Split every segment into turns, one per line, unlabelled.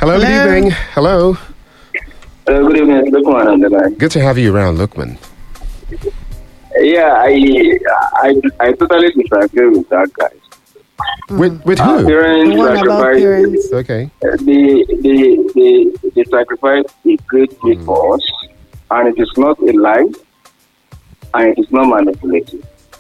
Hello, good evening. Hello.
Good evening, Lukman on the line.
Good to have you around, Lukman.
Yeah, I totally disagree with that guy.
With who?
Parents
What about
sacrifice.
parents?
Okay.
The sacrifice is great gift for us, and it is not a lie, and it is not manipulative.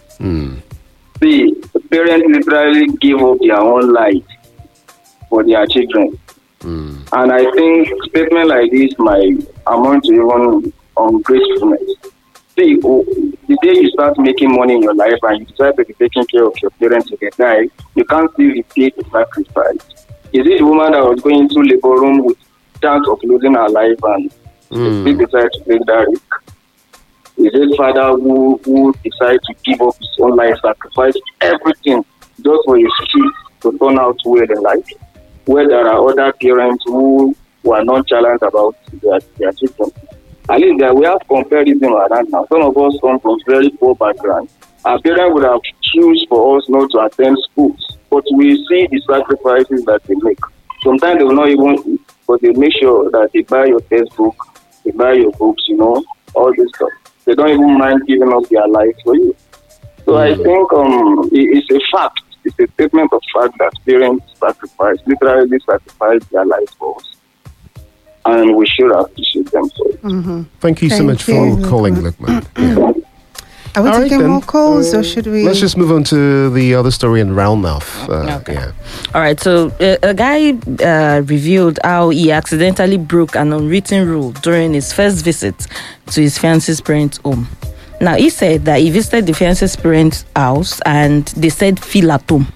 See, the parents literally give up their own life for their children. And I think statement like this might amount to even ungratefulness. See, the day you start making money in your life and you decide to be taking care of your parents if they die, you can't still repay the sacrifice. Is it the woman that was going into labor room with chance of losing her life and still decide to take that risk? Is it father who decide to give up his own life, sacrifice everything just for his kids to turn out well in life? Where there are other parents who are nonchalant about their children. At least we have comparison around now. Some of us come from very poor backgrounds. Our parents would have choose for us not to attend schools, but we see the sacrifices that they make. Sometimes they will not even eat, but they make sure that they buy your textbook, they buy your books, all this stuff. They don't even mind giving up their life for you. So I think it's a fact. It's a statement of fact that parents literally sacrifice their life for us. And we should appreciate them for it.
Thank you so much for calling, Lukman. Yeah.
Are we
All right,
taking
then.
more calls or should we?
Let's just move on to the other story and round off.
Okay.
Yeah.
All right, so a guy revealed how he accidentally broke an unwritten rule during his first visit to his fiance's parents' home. Now, he said that he visited the fiance's parents' house and they said feel at home.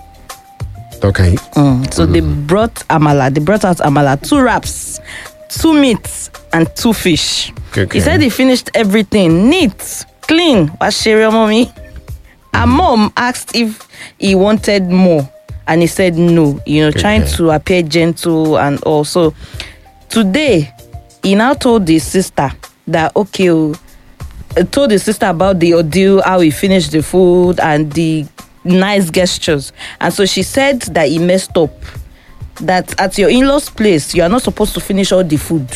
Okay.
So they brought amala. They brought out amala, 2 wraps, 2 meats, and 2 fish.
Okay.
He said he finished everything neat, clean. Washere mommy. Our mom asked if he wanted more, and he said no. Trying to appear gentle and also. Today, he now told his sister that told his sister about the ordeal, how he finished the food and the nice gestures. And so she said that he messed up. That at your in-laws' place, you are not supposed to finish all the food.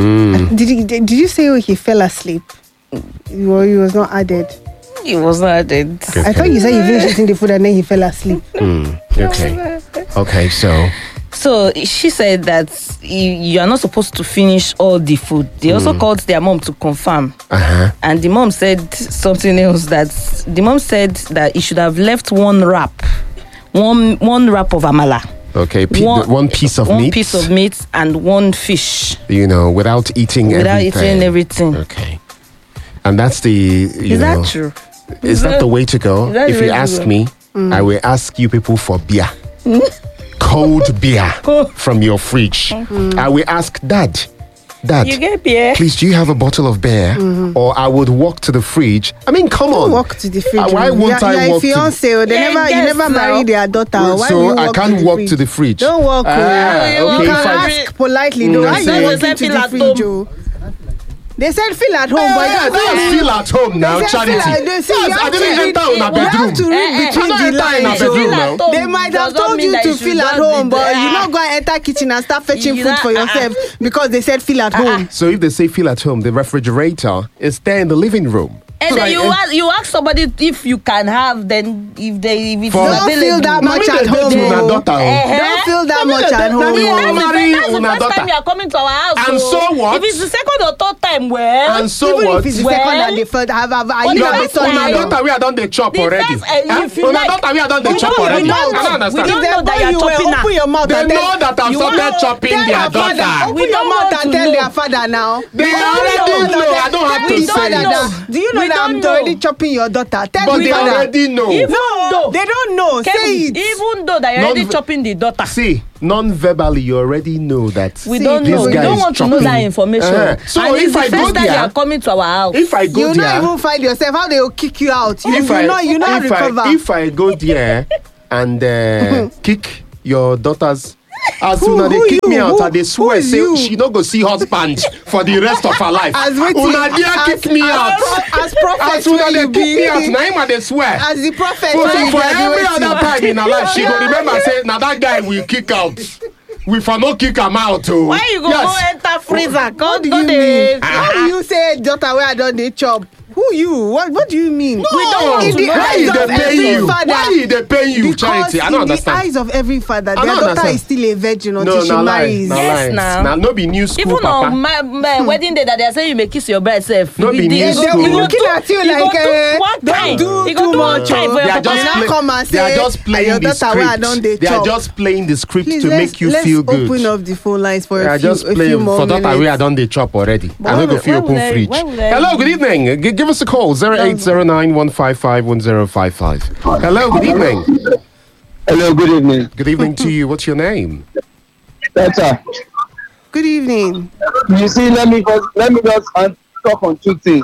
Did you say he fell asleep? He was not added.
He was not added.
Okay.
I thought you said he finished eating the food and then he fell asleep.
Okay. Okay,
So she said that you are not supposed to finish all the food. They also called their mom to confirm. And the mom said something else. The mom said that he should have left one wrap of amala.
Okay, one piece of meat.
One piece of meat and 1 fish.
Without eating
everything.
Okay. And that's the,
Is that true?
Is that the way to go?
that the
If
way
you
to
ask
go?
me, I will ask you people for beer. Cold beer from your fridge. I will ask Dad,
You get beer?
please, do you have a bottle of beer? Or I would walk to the fridge. I mean, come on.
Walk to the fridge.
Why won't I walk to
fiance,
the...
you never married their daughter. Why
So
will you
I
walk
can't
to the
walk
fridge?
to the fridge.
Don't walk.
Okay,
You
if
can
I-
ask politely. Though. Why
say-
you walking to the fridge? Oh? They said feel at home, but
That's feel at home now,
They said
Charity.
feel at- they say you
Yes, I
have to
didn't
read-
enter on a
you have
bedroom.
to read between
I'm
the
not entering a
lines.
bedroom now.
They might have told you to feel at home, but you're not going to enter kitchen and start fetching food for yourself because they said feel at home.
So if they say feel at home, the refrigerator is there in the living room.
And
So
then
like,
you ask somebody if you can have, then if it's
For-
Don't
available.
feel that much
Mommy,
at
they
home.
do una
oh.
daughter, oh.
Don't feel that much at home.
Mommy,
oh.
they marry
That's the
una
first
daughter.
time you are coming to our house.
And so what?
If it's the second or third time, well.
And so
Even
what?
if it's the
Well,
second and the third, are
but
you
the
not
first
the
one-
Una
son?
daughter, we are done the chop
The
already.
first, if you
Una
like-
daughter, we are done the
we
chop
don't-
already.
we don't
I
know.
don't
We
understand.
don't know that you're chopping
Open your mouth.
They
and tell-
know that I've
You
started
want-
chopping
tell
their
your father.
daughter.
We
Open your
don't
mouth
want
and
to
tell
know.
their father now.
They
don't
already
know.
know. I don't have
We
to
don't
say
know.
it.
Do you know
We
that I'm
don't know.
already chopping your daughter? Tell
But
the
they
father.
already know.
Even though
They don't know. Say
Kevin,
it.
even though that you're already
Non-
chopping the daughter,
See, non-verbally, you already know that
we
See,
don't know.
this
We
guy
don't
is
want to know
chopping.
that information.
So
and
if
it's
I
the
go
first time you
there-
are coming to our house.
if I go
You
there,
not even find yourself. How they will kick you out? You
if I
not recover.
if I go there and kick your daughters, as soon as they
who
kick me
you?
out,
Who-
and they swear
who is
say
you?
she not go see husband for the rest of her life.
As waiting-
Una dare kick me out.
As prophet,
As soon as they
you
kick
be.
me out, na him and they swear.
As the prophet,
So
when you
for every
graduating.
other time in her life, she go remember say, now that guy will kick out. we for no kick am out. Oh.
Why you go enter freezer?
What do you mean? How do you say daughter where I don't dey chop? Who you? What do you mean?
No,
we don't want to know.
Why they pay you?
Father,
Why they pay you, Charity? I don't understand.
In the eyes of every father, their daughter is still a virgin until she marries.
Yes,
now no be new school,
even
Papa.
on my wedding day that they are saying you may kiss your bride self.
No be new school.
They'll be looking at you like,
don't
do too much.
They are just playing the script. They are just playing the script to make you feel good.
Let's open up the phone lines for a few more minutes.
For daughter where I done the chop already. I don't go feel open fridge. Hello, good evening. Give us a call. 0809-155-1055. Hello, good evening.
Hello, good evening.
Good evening to you. What's your name?
Better.
Good evening.
You see, let me just talk on two things.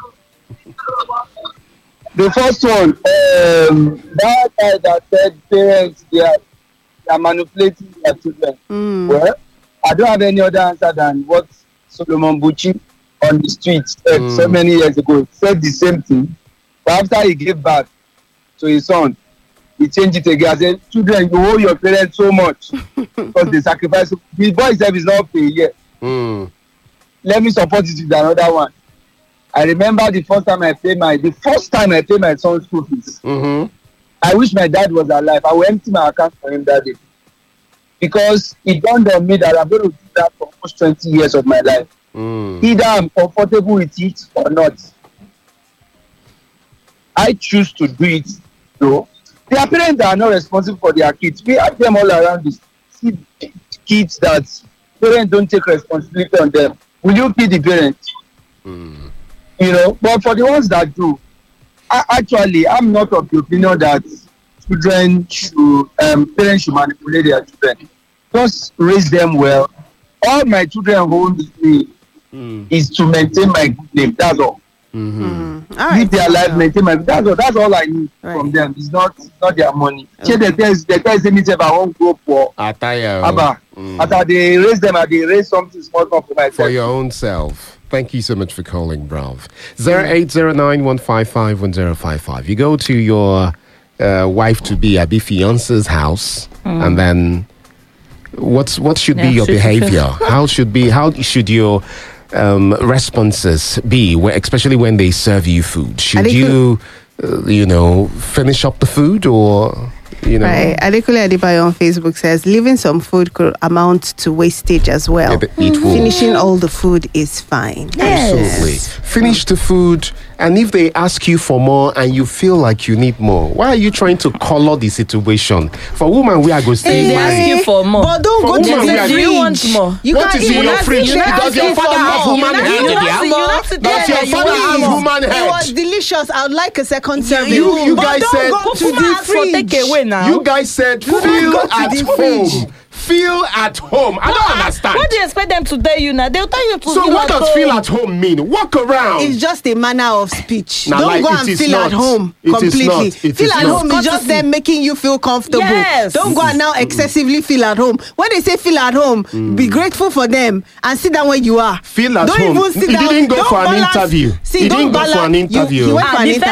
The first one, that guy that said parents they are manipulating their children. Well, I don't have any other answer than what Solomon Buchi on the streets so many years ago said the same thing, but after he gave back to his son, he changed it again. I said, children, you owe your parents so much because they sacrifice. The boy himself is not paying yet. Let me support it with another one. I remember the first time I paid my son's school fees. I wish my dad was alive. I will empty my account for him that day because it dawned on me that I'm going to do that for almost 20 years of my life. Either I'm comfortable with it or not. I choose to do it though. Their parents are not responsible for their kids. We have them all around this. See kids that parents don't take responsibility on them. Will you be the parent? You know, but for the ones that do, I'm not of the opinion that parents should manipulate their children. Just raise them well. All my children hold with me is to maintain my good name. That's all. Live their life, maintain my. That's all I need from them. It's not their money. Okay. The guys say I won't go for Abba. After they raise them, they raise something small for myself.
For your own self. Thank you so much for calling, Brav. 0809-155-1055. You go to your wife-to-be, Abi fiance's house, and then what should be your behavior? How should your responses be, especially when they serve you food? Should you finish up the food or...
Right. Adekule Adebayo on Facebook says leaving some food could amount to wastage as well. Finishing all the food is fine.
Yes. Absolutely. Finish the food, and if they ask you for more and you feel like you need more, why are you trying to color the situation? For woman, we are going to stay
they ask you for more.
But don't go to the fridge.
Do you want more?
What is in your fridge? Does your father have human head? Does your father have human head?
It was delicious. I would like a second serving.
You guys said
go to the fridge.
Take away now.
You guys said feel at home. Feel at home. I don't understand.
What do you expect them to tell you now? They'll tell you to
So what does feel at home mean? Walk around.
It's just a manner of speech.
Now,
don't go and feel at home completely. Feel at home is just them making you feel comfortable.
Yes.
Don't go and now excessively feel at home. When they say feel at home, be grateful for them and sit down where you are.
Feel at
don't
home.
Even sit down.
He didn't go for an interview.
He went for an interview.
The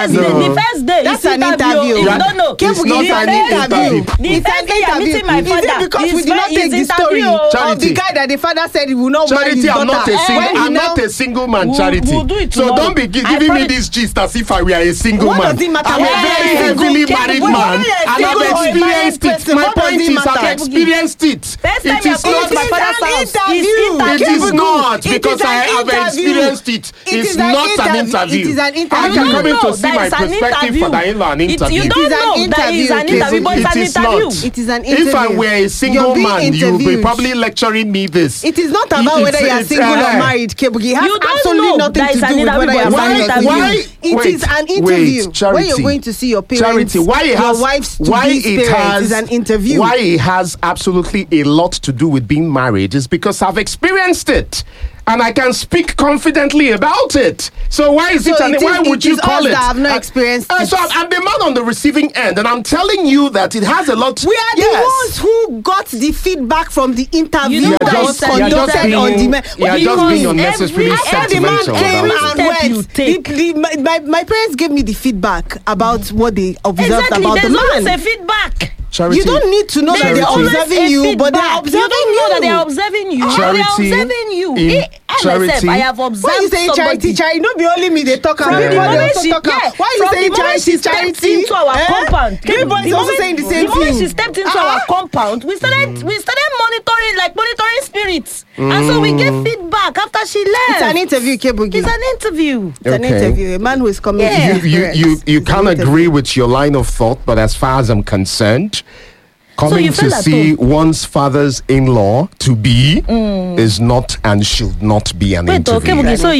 first day.
That's an interview.
You don't know.
It's not an interview.
The first day you're meeting my father.
Is it because we did not take the story of the guy that the father said he will not marry his daughter?
I'm not a single man, Charity. So don't be giving me this gist as if I were a single man. I'm a very heavily married man, and I've experienced it. My point is, I've experienced it. It is not
my father's house.
It is not because I have experienced it. It's not an interview.
It is an interview.
I can come in to see my perspective for the in-law an interview.
You don't know that it's an interview, but it's an interview.
It is an interview.
If I were a single man, you would be probably lecturing me this.
It is not about whether you are single or married, Kebuki. It has absolutely nothing to do with whether you are married or single. It is an interview. Where you're going to see your parents, your wife's to-be parents is an interview.
Why it has absolutely a lot to do with being married is because I've experienced it. And I can speak confidently about it. So why is why would you call it?
I've not experienced it.
So I'm the man on the receiving end, and I'm telling you that it has a lot.
We are the ones who got the feedback from the interview that was conducted on the man.
You are just being unnecessarily sentimental about
it. My parents gave me the feedback about what they observed about the man.
There's always a feedback.
Charity.
You don't need to know that they're observing you, but they're observing you.
You don't know that they're observing you.
Charity.
They're observing you.
Charity.
I have observed
Why you saying charity? Charity, not be only me, they talk about.
Why
you saying charity? Charity
into our compound.
Everybody's also saying the same thing.
The moment she stepped into our compound, we started monitoring spirits. And so we get feedback after she left.
It's an interview, Kebugi.
It's an interview.
It's an interview. A man who is coming.
You can't agree with your line of thought, but as far as I'm concerned, coming to see one's father's in-law to be is not and should not be an interview.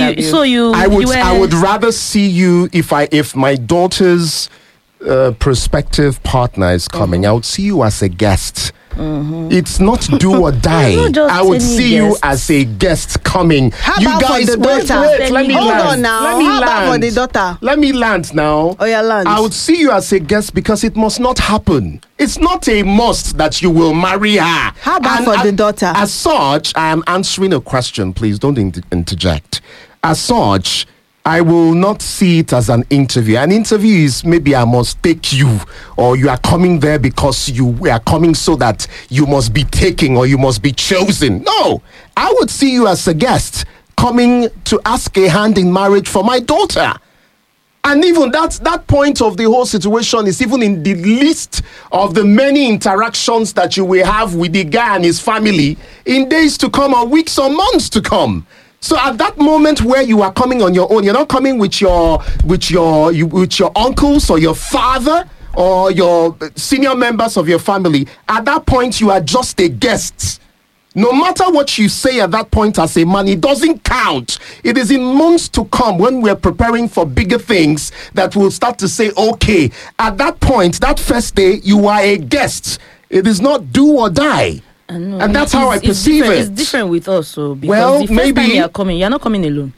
Okay,
I would rather see you if my daughter's prospective partner is coming. I would see you as a guest. It's not do or die. I would see you as a guest coming.
How
you
about
guys,
for the daughter?
wait, let me
Hold
land.
on now. How about for the daughter?
Let me land now.
Oh, yeah, land.
I would see you as a guest because it must not happen. It's not a must that you will marry her.
How about for the daughter?
As such, I am answering a question. Please don't interject. As such, I will not see it as an interview. An interview is maybe I must take you, or you are coming there because you are coming so that you must be taken or you must be chosen. No, I would see you as a guest coming to ask a hand in marriage for my daughter. And even that point of the whole situation is even in the list of the many interactions that you will have with the guy and his family in days to come or weeks or months to come. So at that moment where you are coming on your own, you're not coming with your uncles or your father or your senior members of your family. At that point, you are just a guest. No matter what you say at that point as a man, it doesn't count. It is in months to come when we're preparing for bigger things that we'll start to say, okay, at that point, that first day, you are a guest. It is not do or die. And that's how I perceive it.
It's different with us, so because the first time you're not coming alone.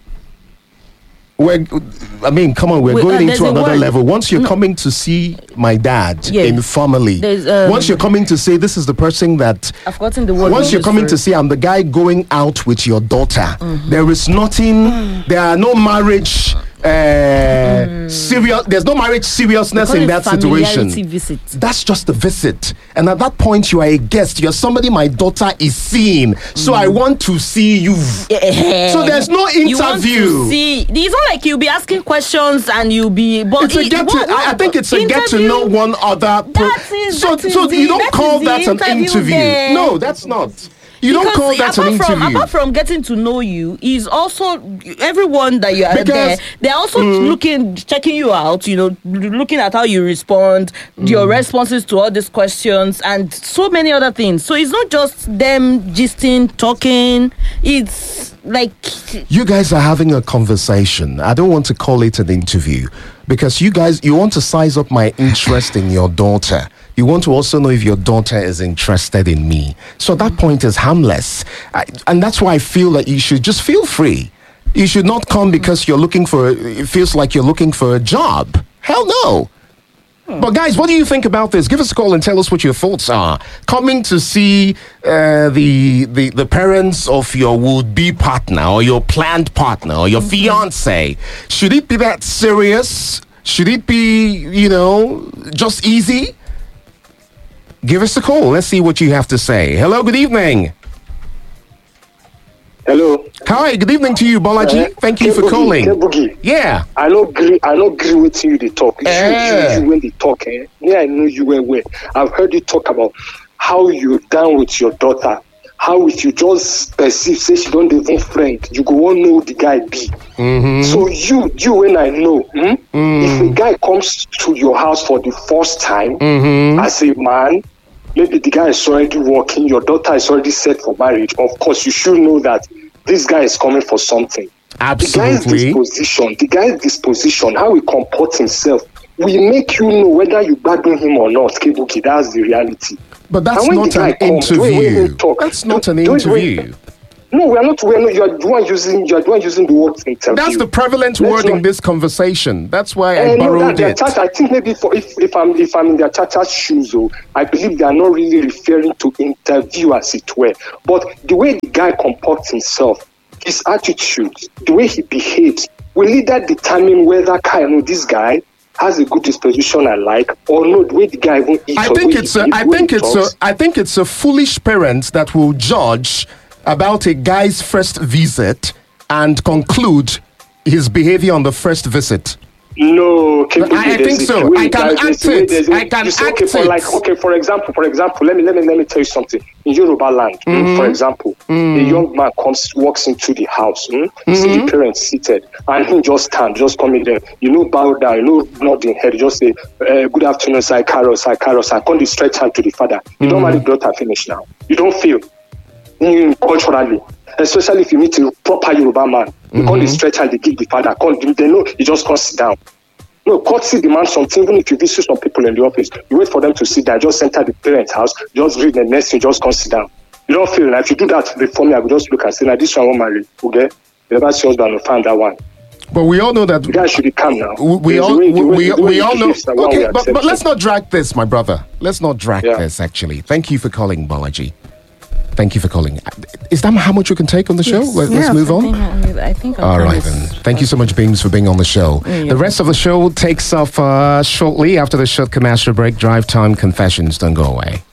Come on, we're going into another level. Once you're coming to see my dad informally, once you're coming to say this is the person that
I've gotten the word.
Once you're coming to say I'm the guy going out with your daughter, there is nothing. There are no marriage. There's no marriage seriousness in that situation.
Visit.
That's just a visit, and at that point you are a guest. You're somebody my daughter is seeing, so I want to see you. So there's no interview. You want to
see. It's not like you'll be asking questions and you'll be. But
it's I think it's a get to know one other. So you don't call that an interview. No, that's not. You don't call that an interview.
Apart from getting to know you, is also everyone that you are there. They're also checking you out. Looking at how you respond, your responses to all these questions, and so many other things. So it's not just them gisting, talking. It's like
you guys are having a conversation. I don't want to call it an interview because you want to size up my interest in your daughter. You want to also know if your daughter is interested in me. So that point is harmless. And that's why I feel that you should just feel free. You should not come because it feels like you're looking for a job. Hell no. But guys, what do you think about this? Give us a call and tell us what your thoughts are. Coming to see the parents of your would-be partner or your planned partner or your fiancé. Should it be that serious? Should it be, just easy? Give us a call. Let's see what you have to say. Hello, good evening.
Hello.
Hi, good evening to you, Bolaji. Thank you for calling. Yeah.
I don't agree with you, they talk. You when they talk, Yeah, I know you well. I've heard you talk about how you're down with your daughter. How if you just perceive, say she don't even friend, you go on know the guy be. So you when I know, if a guy comes to your house for the first time as a man, maybe the guy is already working, your daughter is already set for marriage. Of course, you should know that this guy is coming for something.
Absolutely.
The guy's disposition, how he comports himself, will make you know whether you battle him or not. Kebuki, that's the reality.
But that's not an interview. That's not an interview.
No, we are not. You are the one using the word interview.
That's the prevalent word in this conversation. That's why I borrowed it.
I think maybe if I'm in their chacha's shoes, I believe they are not really referring to interview as it were. But the way the guy comports himself, his attitude, the way he behaves, will either determine whether this guy has a good disposition I like, or no, the way the guy won't eat. I
think it's a foolish parent that will judge about a guy's first visit and conclude his behavior on the first visit.
No,
I think so. I can act it. I can act it.
For example, let me tell you something. In Yoruba land, for example, a young man walks into the house, see the parents seated, and he just come in there. Bow down, nod in head, just say, "Good afternoon, sir, Carlos, I can't stretch hand to the father." You don't marry the daughter, finish now. You don't feel culturally. Especially if you meet a proper Yoruba man, you can't stretch and they give the father. They know you just can't sit down. No, courtesy demands something. Even if you visit some people in the office, you wait for them to sit down. Just enter the parents' house, just read the next thing, just can't sit down. You don't feel like if you do that before me, I will just look and say, "Now this one won't marry." Okay, you never see husband and find that one.
But we all know that
you guys should be calm now.
We all know. Okay, but let's not drag this, my brother. Let's not drag this. Actually, thank you for calling, Bolaji. Thank you for calling. Is that how much you can take on the show? Let's move on.
I think
all right, then. Thank you so much, Beams, for being on the show. The rest of the show takes off shortly after the short commercial break. Drive Time Confessions. Don't go away.